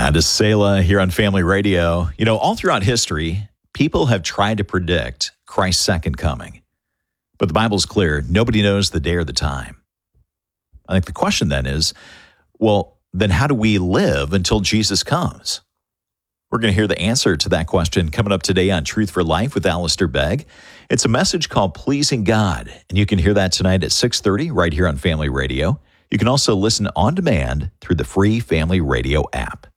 And it's Selah here on Family Radio. You know, all throughout history, people have tried to predict Christ's second coming. But the Bible's clear. Nobody knows the day or the time. I think the question then is, well, then how do we live until Jesus comes? We're going to hear the answer to that question coming up today on Truth for Life with Alistair Begg. It's a message called Pleasing God, and you can hear that tonight at 6:30 right here on Family Radio. You can also listen on demand through the free Family Radio app.